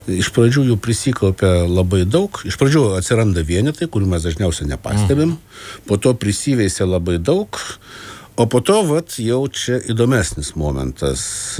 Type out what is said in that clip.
Iš pradžių jų prisikaupia labai daug. Iš pradžių atsiranda vienetai, kurių mes dažniausiai nepastebim. Po to prisiveisia labai daug. O po to, jau čia įdomesnis momentas.